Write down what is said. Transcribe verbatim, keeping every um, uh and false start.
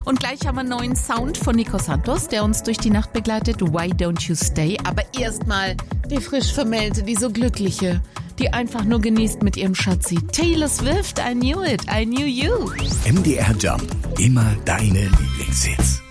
Und gleich haben wir einen neuen Sound von Nico Santos, der uns durch die Nacht begleitet. Why Don't You Stay? Aber erstmal die frisch Vermählte, die so glückliche, die einfach nur genießt mit ihrem Schatzi. Taylor Swift, I knew it, I knew you. M D R Jump, immer deine Lieblingshits.